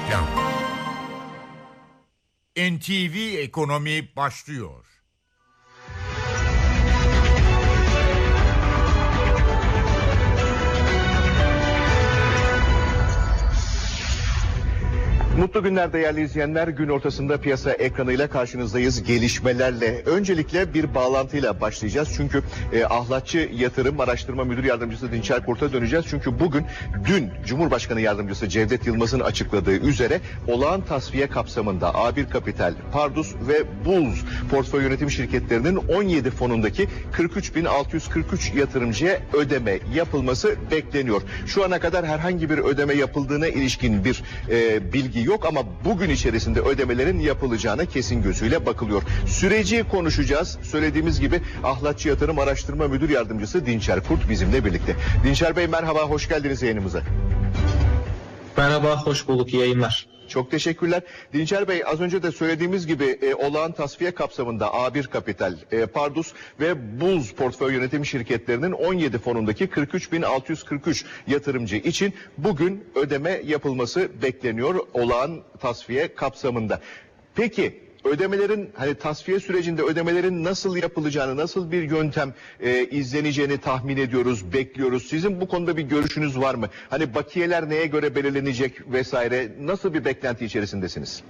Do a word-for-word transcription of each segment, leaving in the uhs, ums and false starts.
Reklam. N T V Ekonomi başlıyor. Mutlu günler değerli izleyenler. Gün ortasında piyasa ekranıyla karşınızdayız gelişmelerle. Öncelikle bir bağlantıyla başlayacağız. Çünkü e, Ahlatçı Yatırım Araştırma Müdür Yardımcısı Dinçer Kurt'a döneceğiz. Çünkü bugün dün Cumhurbaşkanı Yardımcısı Cevdet Yılmaz'ın açıkladığı üzere olağan tasfiye kapsamında A bir Kapital, Pardus ve Bulls portföy yönetim şirketlerinin on yedi fonundaki kırk üç bin altı yüz kırk üç yatırımcıya ödeme yapılması bekleniyor. Şu ana kadar herhangi bir ödeme yapıldığına ilişkin bir e, bilgi yok ama bugün içerisinde ödemelerin yapılacağına kesin gözüyle bakılıyor. Süreci konuşacağız. Söylediğimiz gibi Ahlatçı Yatırım Araştırma Müdür Yardımcısı Dinçer Kurt bizimle birlikte. Dinçer Bey merhaba, hoş geldiniz yayınımıza. Merhaba, hoş bulduk, iyi yayınlar. Çok teşekkürler. Dinçer Bey, az önce de söylediğimiz gibi e, olağan tasfiye kapsamında A bir Kapital, e, Pardus ve Bulls portföy yönetim şirketlerinin on yedi fonundaki kırk üç bin altı yüz kırk üç yatırımcı için bugün ödeme yapılması bekleniyor olağan tasfiye kapsamında. Peki ödemelerin, hani tasfiye sürecinde ödemelerin nasıl yapılacağını, nasıl bir yöntem e, izleneceğini tahmin ediyoruz, bekliyoruz. Sizin bu konuda bir görüşünüz var mı? Hani bakiyeler neye göre belirlenecek vesaire, nasıl bir beklenti içerisindesiniz?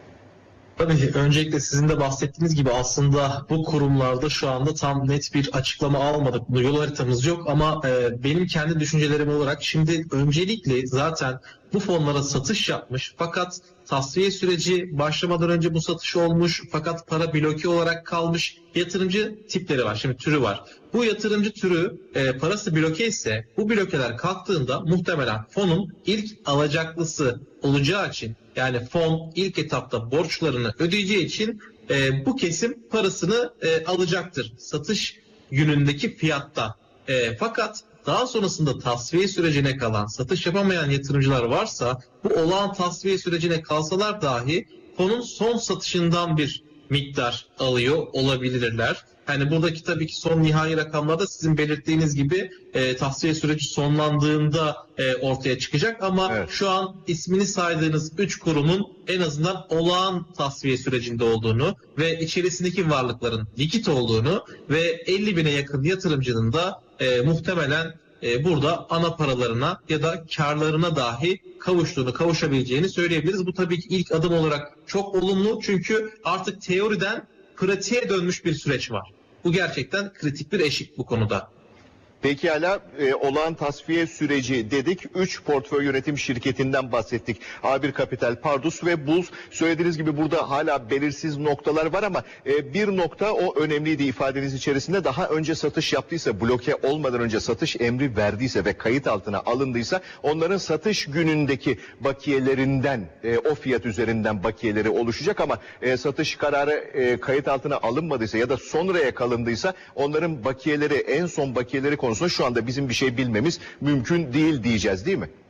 Tabii öncelikle sizin de bahsettiğiniz gibi aslında bu kurumlarda şu anda tam net bir açıklama almadık. Yol haritamız yok ama e, benim kendi düşüncelerim olarak şimdi öncelikle zaten bu fonlara satış yapmış fakat tasfiye süreci başlamadan önce bu satış olmuş fakat para bloke olarak kalmış yatırımcı tipleri var. Şimdi türü var. Bu yatırımcı türü e, parası bloke ise bu blokeler kalktığında muhtemelen fonun ilk alacaklısı olacağı için, yani fon ilk etapta borçlarını ödeyeceği için e, bu kesim parasını e, alacaktır satış günündeki fiyatta. E, fakat daha sonrasında tasfiye sürecine kalan, satış yapamayan yatırımcılar varsa bu olağan tasfiye sürecine kalsalar dahi fonun son satışından bir miktar alıyor olabilirler. Yani buradaki tabii ki son nihai rakamlarda sizin belirttiğiniz gibi e, tasfiye süreci sonlandığında e, ortaya çıkacak ama evet, şu an ismini saydığınız üç kurumun en azından olağan tasfiye sürecinde olduğunu ve içerisindeki varlıkların likit olduğunu ve elli bine yakın yatırımcının da e, muhtemelen e, burada ana paralarına ya da karlarına dahi kavuştuğunu, kavuşabileceğini söyleyebiliriz. Bu tabii ki ilk adım olarak çok olumlu çünkü artık teoriden pratiğe dönmüş bir süreç var. Bu gerçekten kritik bir eşik bu konuda. Peki hala e, olağan tasfiye süreci dedik. üç portföy yönetim şirketinden bahsettik. A bir Kapital, Pardus ve Bulls. Söylediğiniz gibi burada hala belirsiz noktalar var ama e, bir nokta o önemliydi ifadeniz içerisinde. Daha önce satış yaptıysa, bloke olmadan önce satış emri verdiyse ve kayıt altına alındıysa onların satış günündeki bakiyelerinden, e, o fiyat üzerinden bakiyeleri oluşacak ama e, satış kararı e, kayıt altına alınmadıysa ya da sonraya kalındıysa onların bakiyeleri, en son bakiyeleri konusunda şu anda bizim bir şey bilmemiz mümkün değil diyeceğiz, değil mi?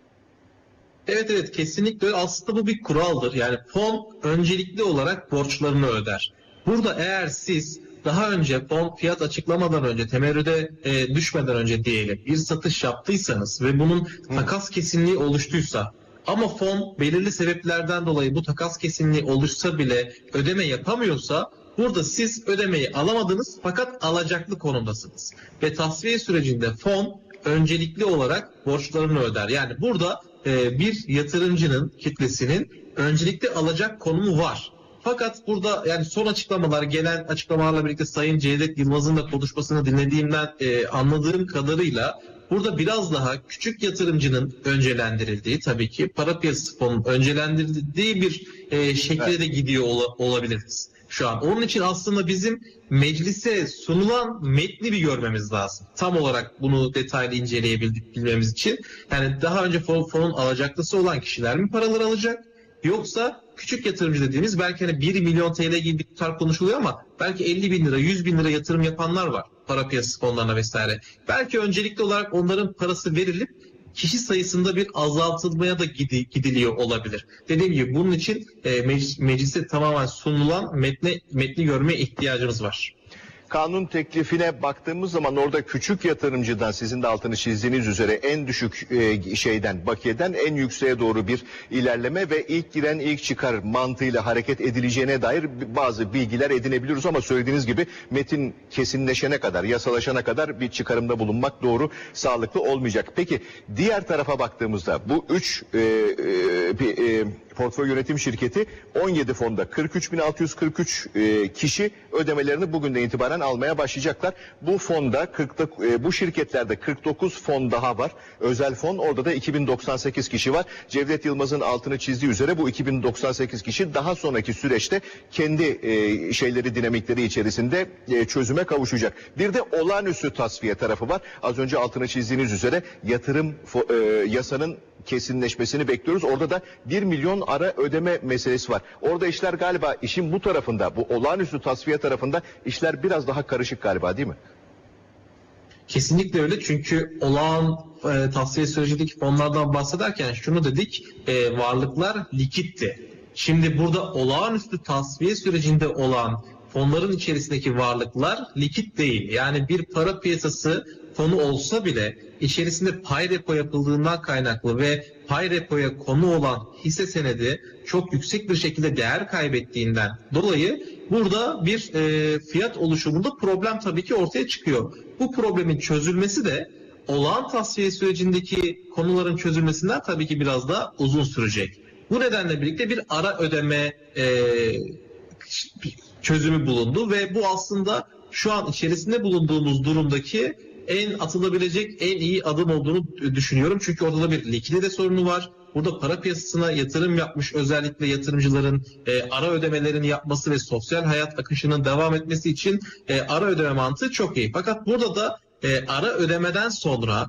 Evet evet kesinlikle aslında bu bir kuraldır. Yani fon öncelikli olarak borçlarını öder. Burada eğer siz daha önce fon fiyat açıklamadan önce, temerrüde e, düşmeden önce diyelim bir satış yaptıysanız ve bunun takas kesinliği oluştuysa ama fon belirli sebeplerden dolayı bu takas kesinliği oluşsa bile ödeme yapamıyorsa burada siz ödemeyi alamadınız fakat alacaklı konumdasınız. Ve tasfiye sürecinde fon öncelikli olarak borçlarını öder. Yani burada e, bir yatırımcının kitlesinin öncelikli alacak konumu var. Fakat burada yani son açıklamalar, gelen açıklamalarla birlikte Sayın Cevdet Yılmaz'ın da konuşmasını dinlediğimden e, anladığım kadarıyla burada biraz daha küçük yatırımcının öncelendirildiği, tabii ki para piyasası fonunun öncelendirildiği bir e, şekilde evet, de gidiyor ol, olabiliriz şu an. Onun için aslında bizim meclise sunulan metni bir görmemiz lazım. Tam olarak bunu detaylı inceleyebilmemiz için. Yani daha önce fon, fonun alacaklısı olan kişiler mi paraları alacak? Yoksa küçük yatırımcı dediğimiz belki hani bir milyon T L gibi bir tutar konuşuluyor ama belki elli bin lira, yüz bin lira yatırım yapanlar var para piyasası fonlarına vesaire. Belki öncelikli olarak onların parası verilip kişi sayısında bir azaltılmaya da gidiliyor olabilir. Dediğim gibi bunun için e, meclis, meclise tamamen sunulan metni, metni görmeye ihtiyacımız var. kanun teklifine baktığımız zaman orada küçük yatırımcıdan, sizin de altını çizdiğiniz üzere, en düşük e, şeyden, bakiyeden en yükseğe doğru bir ilerleme ve ilk giren ilk çıkar mantığıyla hareket edileceğine dair bazı bilgiler edinebiliyoruz ama söylediğiniz gibi metin kesinleşene kadar, yasalaşana kadar bir çıkarımda bulunmak doğru, sağlıklı olmayacak. Peki diğer tarafa baktığımızda bu üç e, e, bir, e, portföy yönetim şirketi on yedi fonda kırk üç bin altı yüz kırk üç e, kişi ödemelerini bugünden itibaren almaya başlayacaklar. Bu fonda kırk, e, bu şirketlerde kırk dokuz fon daha var. Özel fon, orada da iki bin doksan sekiz kişi var. Cevdet Yılmaz'ın altını çizdiği üzere bu iki bin doksan sekiz kişi daha sonraki süreçte kendi e, şeyleri, dinamikleri içerisinde e, çözüme kavuşacak. Bir de olağanüstü tasfiye tarafı var. Az önce altını çizdiğiniz üzere yatırım e, yasanın kesinleşmesini bekliyoruz. Orada da bir milyon ara ödeme meselesi var. Orada işler galiba, işin bu tarafında, bu olağanüstü tasfiye tarafında işler biraz daha karışık galiba, değil mi? Kesinlikle öyle, çünkü olağan e, tasfiye sürecindeki fonlardan bahsederken şunu dedik, e, varlıklar likitti. Şimdi burada olağanüstü tasfiye sürecinde olan fonların içerisindeki varlıklar likit değil. Yani bir para piyasası fonu olsa bile içerisinde pay repo yapıldığından kaynaklı ve pay repoya konu olan hisse senedi çok yüksek bir şekilde değer kaybettiğinden dolayı burada bir e, fiyat oluşumunda problem tabii ki ortaya çıkıyor. Bu problemin çözülmesi de olağan tasfiye sürecindeki konuların çözülmesinden tabii ki biraz daha uzun sürecek. Bu nedenle birlikte bir ara ödeme e, çözümü bulundu ve bu aslında şu an içerisinde bulunduğumuz durumdaki en atılabilecek en iyi adım olduğunu düşünüyorum. Çünkü orada bir likidite sorunu var. Burada para piyasasına yatırım yapmış özellikle yatırımcıların e, ara ödemelerini yapması ve sosyal hayat akışının devam etmesi için e, ara ödeme mantığı çok iyi. Fakat burada da e, ara ödemeden sonra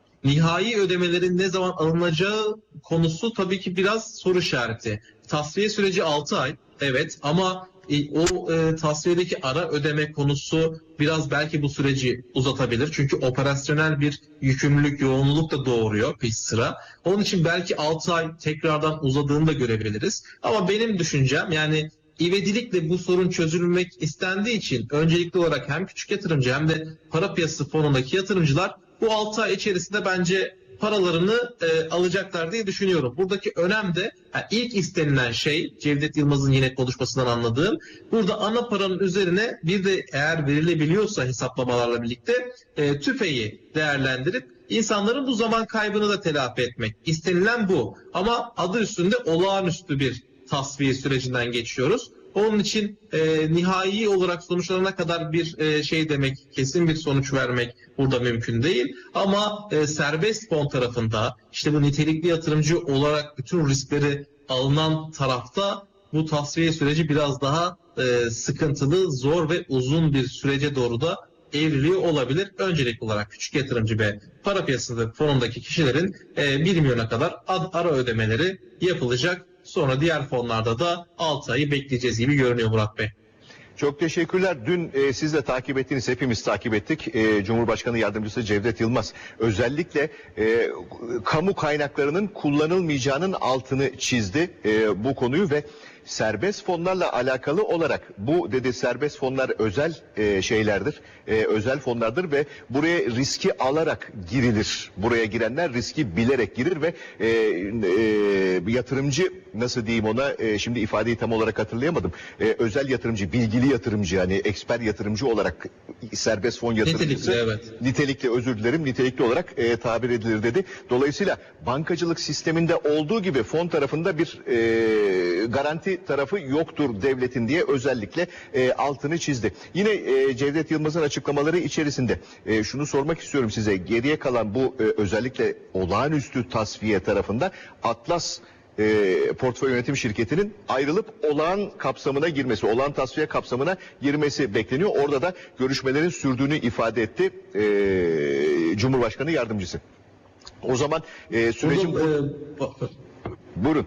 nihai ödemelerin ne zaman alınacağı konusu tabii ki biraz soru işareti. Tasfiye süreci altı ay, evet, ama e, o e, tasfiyedeki ara ödeme konusu biraz belki bu süreci uzatabilir. Çünkü operasyonel bir yükümlülük, yoğunluk da doğuruyor peş sıra. Onun için belki altı ay tekrardan uzadığını da görebiliriz. Ama benim düşüncem, yani ivedilikle bu sorun çözülmek istendiği için öncelikli olarak hem küçük yatırımcı hem de para piyasası fonundaki yatırımcılar bu altı ay içerisinde bence paralarını e, alacaklar diye düşünüyorum. Buradaki önem de yani ilk istenilen şey, Cevdet Yılmaz'ın yine konuşmasından anladığım, burada ana paranın üzerine bir de eğer verilebiliyorsa hesaplamalarla birlikte e, tüfeği değerlendirip insanların bu zaman kaybını da telafi etmek. İstenilen bu. Ama adı üstünde olağanüstü bir tasfiye sürecinden geçiyoruz. Onun için e, nihai olarak sonuçlarına kadar bir e, şey demek, kesin bir sonuç vermek burada mümkün değil. Ama e, serbest fon tarafında, işte bu nitelikli yatırımcı olarak bütün riskleri alınan tarafta bu tasfiye süreci biraz daha e, sıkıntılı, zor ve uzun bir sürece doğru da evriliyor olabilir. Öncelikli olarak küçük yatırımcı ve para piyasası fonundaki kişilerin e, bir milyona kadar ara ödemeleri yapılacak. Sonra diğer fonlarda da altı ayı bekleyeceğiz gibi görünüyor Murat Bey. Çok teşekkürler. Dün e, siz de takip ettiniz, hepimiz takip ettik. E, Cumhurbaşkanı Yardımcısı Cevdet Yılmaz özellikle e, kamu kaynaklarının kullanılmayacağının altını çizdi e, bu konuyu ve serbest fonlarla alakalı olarak bu dedi, serbest fonlar özel e, şeylerdir, e, özel fonlardır ve buraya riski alarak girilir. Buraya girenler riski bilerek girir ve e, e, yatırımcı, nasıl diyeyim ona, e, şimdi ifadeyi tam olarak hatırlayamadım. E, özel yatırımcı, bilgili yatırımcı, yani eksper yatırımcı olarak serbest fon yatırımcısı. Nitelikli, evet. Nitelikli, özür dilerim, nitelikli olarak e, tabir edilir dedi. Dolayısıyla bankacılık sisteminde olduğu gibi fon tarafında bir e, garanti tarafı yoktur devletin diye özellikle e, altını çizdi. Yine e, Cevdet Yılmaz'ın açıklamaları içerisinde e, şunu sormak istiyorum size. Geriye kalan bu e, özellikle olağanüstü tasfiye tarafında Atlas e, portföy yönetim şirketinin ayrılıp olağan kapsamına girmesi, olağan tasfiye kapsamına girmesi bekleniyor. Orada da görüşmelerin sürdüğünü ifade etti e, Cumhurbaşkanı Yardımcısı. O zaman e, sürecin... Burada, bu... e, Buyurun.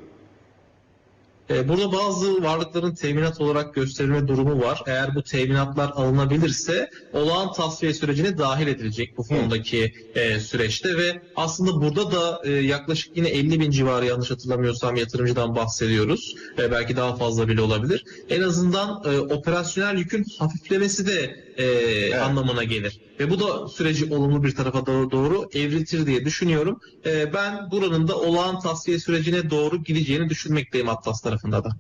Burada bazı varlıkların teminat olarak gösterilme durumu var. Eğer bu teminatlar alınabilirse olağan tasfiye sürecine dahil edilecek bu fondaki e, süreçte ve aslında burada da e, yaklaşık yine elli bin civarı, yanlış hatırlamıyorsam, yatırımcıdan bahsediyoruz. E, belki daha fazla bile olabilir. En azından e, operasyonel yükün hafiflemesi de e, anlamına gelir. Ve bu da süreci olumlu bir tarafa doğru, doğru evritir diye düşünüyorum. E, ben buranın da olağan tasfiye sürecine doğru gideceğini düşünmekteyim Atlas tarafında da.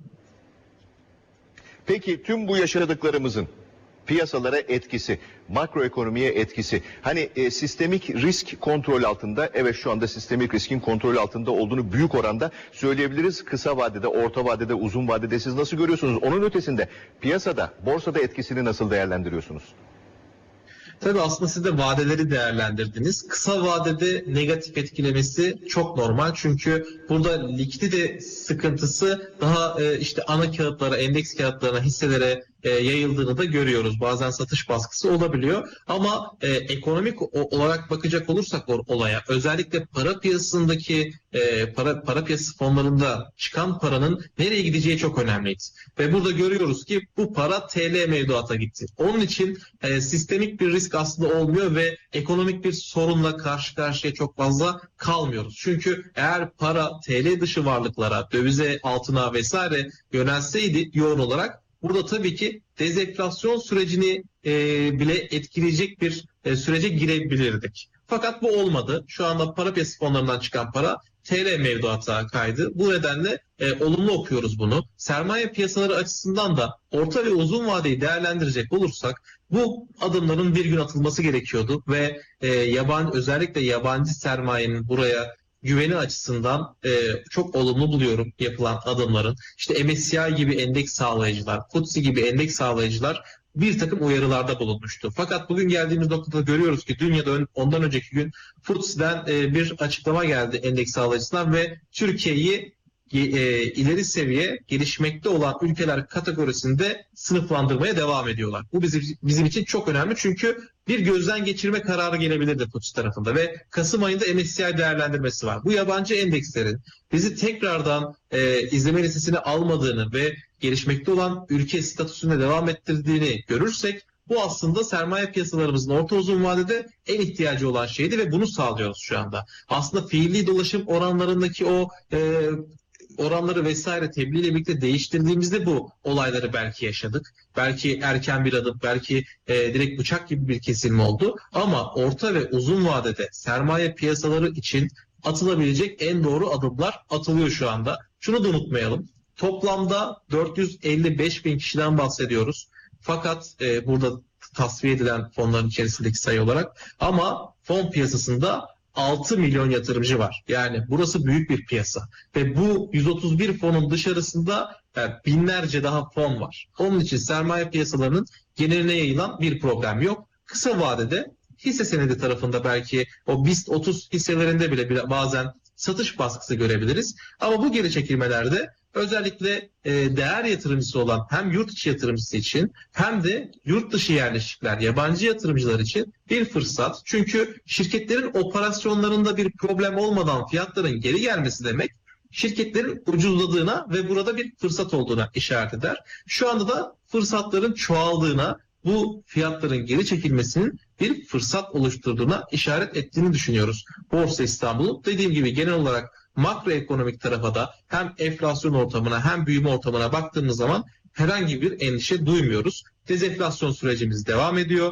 Peki tüm bu yaşadıklarımızın piyasalara etkisi, makroekonomiye etkisi, hani e, sistemik risk kontrol altında, evet şu anda sistemik riskin kontrol altında olduğunu büyük oranda söyleyebiliriz. Kısa vadede, orta vadede, uzun vadede siz nasıl görüyorsunuz? Onun ötesinde piyasada, borsada etkisini nasıl değerlendiriyorsunuz? Tabii aslında siz de vadeleri değerlendirdiniz. Kısa vadede negatif etkilemesi çok normal. Çünkü burada likidite sıkıntısı daha e, işte ana kağıtlara, endeks kağıtlarına, hisselere e, yayıldığını da görüyoruz. Bazen satış baskısı olabiliyor. Ama e, ekonomik o, olarak bakacak olursak o, olaya, özellikle para piyasasındaki e, para para piyasası fonlarında çıkan paranın nereye gideceği çok önemliydi. Ve burada görüyoruz ki bu para T L mevduata gitti. Onun için e, sistemik bir risk aslında olmuyor ve ekonomik bir sorunla karşı karşıya çok fazla kalmıyoruz. Çünkü eğer para T L dışı varlıklara, dövize, altına vesaire yönelseydi yoğun olarak, burada tabii ki dezenflasyon sürecini e, bile etkileyecek bir e, sürece girebilirdik. Fakat bu olmadı. Şu anda para piyasası fonlarından çıkan para T L mevduata kaydı. Bu nedenle e, olumlu okuyoruz bunu. Sermaye piyasaları açısından da orta ve uzun vadeyi değerlendirecek olursak bu adımların bir gün atılması gerekiyordu ve e, yabancı, özellikle yabancı sermayenin buraya güveni açısından e, çok olumlu buluyorum yapılan adımların. İşte M S C I gibi endeks sağlayıcılar, F T S E gibi endeks sağlayıcılar bir takım uyarılarda bulunmuştu. Fakat bugün geldiğimiz noktada görüyoruz ki dünyada ondan önceki gün F T S E'den e, bir açıklama geldi endeks sağlayıcısından ve Türkiye'yi e, ileri seviye gelişmekte olan ülkeler kategorisinde sınıflandırmaya devam ediyorlar. Bu bizim, bizim için çok önemli çünkü bir gözden geçirme kararı gelebilirdi F T S E tarafında ve Kasım ayında M S C I değerlendirmesi var. Bu yabancı endekslerin bizi tekrardan e, izleme listesine almadığını ve gelişmekte olan ülke statüsünde devam ettirdiğini görürsek bu aslında sermaye piyasalarımızın orta uzun vadede en ihtiyacı olan şeydi ve bunu sağlıyoruz şu anda. Aslında fiili dolaşım oranlarındaki o e, oranları vesaire tebliğ ile birlikte değiştirdiğimizde bu olayları belki yaşadık. Belki erken bir adım, belki e, direkt bıçak gibi bir kesilme oldu. Ama orta ve uzun vadede sermaye piyasaları için atılabilecek en doğru adımlar atılıyor şu anda. Şunu da unutmayalım. Toplamda dört yüz elli beş bin kişiden bahsediyoruz. Fakat e, burada tasfiye edilen fonların içerisindeki sayı olarak, ama fon piyasasında altı milyon yatırımcı var. Yani burası büyük bir piyasa. Ve bu yüz otuz bir fonun dışarısında yani binlerce daha fon var. Onun için sermaye piyasalarının geneline yayılan bir problem yok. Kısa vadede hisse senedi tarafında belki o BIST otuz hisselerinde bile bazen satış baskısı görebiliriz. Ama bu geri çekilmelerde özellikle e, değer yatırımcısı olan hem yurt içi yatırımcısı için hem de yurt dışı yerleşikler, yabancı yatırımcılar için bir fırsat. Çünkü şirketlerin operasyonlarında bir problem olmadan fiyatların geri gelmesi demek, şirketlerin ucuzladığına ve burada bir fırsat olduğuna işaret eder. Şu anda da fırsatların çoğaldığına, bu fiyatların geri çekilmesinin bir fırsat oluşturduğuna işaret ettiğini düşünüyoruz. Borsa İstanbul'un dediğim gibi genel olarak makroekonomik tarafa da hem enflasyon ortamına hem büyüme ortamına baktığımız zaman herhangi bir endişe duymuyoruz. Dezenflasyon sürecimiz devam ediyor.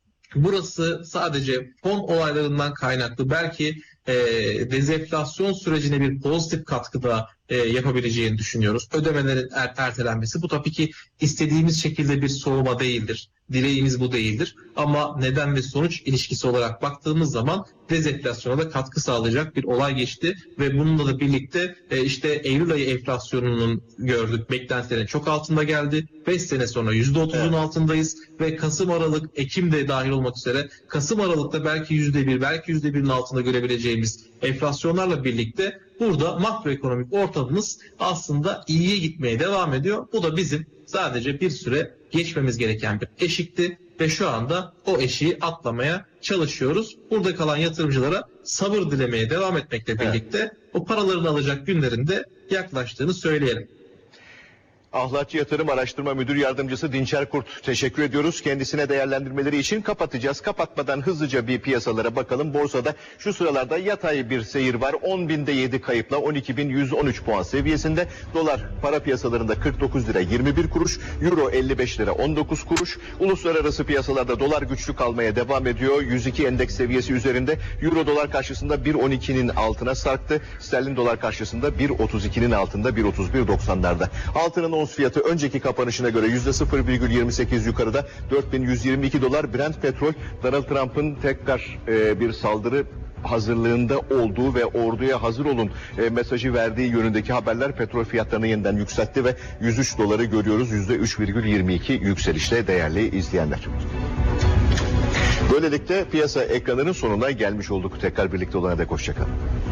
Burası sadece fon olaylarından kaynaklı belki e, dezenflasyon sürecine bir pozitif katkıda e, yapabileceğini düşünüyoruz. Ödemelerin er, ertelenmesi bu tabii ki istediğimiz şekilde bir soğuma değildir. Dileğimiz bu değildir. Ama neden ve sonuç ilişkisi olarak baktığımız zaman dezenflasyona da katkı sağlayacak bir olay geçti ve bununla da birlikte e, işte Eylül ayı enflasyonunun gördük. Beklentilerin çok altında geldi. beş sene sonra yüzde otuzun evet. altındayız ve Kasım, Aralık, Ekim de dahil olmak üzere Kasım, Aralık'ta belki yüzde bir, belki yüzde birin altında görebileceğimiz enflasyonlarla birlikte burada makroekonomik ortamımız aslında iyiye gitmeye devam ediyor. Bu da bizim sadece bir süre geçmemiz gereken bir eşikti ve şu anda o eşiği atlamaya çalışıyoruz. Burada kalan yatırımcılara sabır dilemeye devam etmekle birlikte evet. o paralarını alacak günlerin de yaklaştığını söyleyelim. Ahlatçı Yatırım Araştırma Müdür Yardımcısı Dinçer Kurt, teşekkür ediyoruz. Kendisine değerlendirmeleri için kapatacağız. Kapatmadan hızlıca bir piyasalara bakalım. Borsada şu sıralarda yatay bir seyir var. on binde yedi kayıpla on iki bin yüz on üç puan seviyesinde. Dolar para piyasalarında kırk dokuz lira yirmi bir kuruş. Euro elli beş lira on dokuz kuruş. Uluslararası piyasalarda dolar güçlü kalmaya devam ediyor. yüz iki endeks seviyesi üzerinde. Euro dolar karşısında bir on ikinin altına sarktı. Sterlin dolar karşısında bir otuz ikinin altında, bir otuz bir doksanlarda. Altının ons fiyatı önceki kapanışına göre yüzde sıfır virgül yirmi sekiz yukarıda dört bin yüz yirmi iki dolar. Brent petrol Donald Trump'ın tekrar e, bir saldırı hazırlığında olduğu ve orduya hazır olun e, mesajı verdiği yönündeki haberler petrol fiyatlarını yeniden yükseltti ve yüz üç doları görüyoruz. yüzde üç virgül yirmi iki yükselişle değerli izleyenler. Böylelikle piyasa ekranının sonuna gelmiş olduk. Tekrar birlikte olana dek hoşçakalın.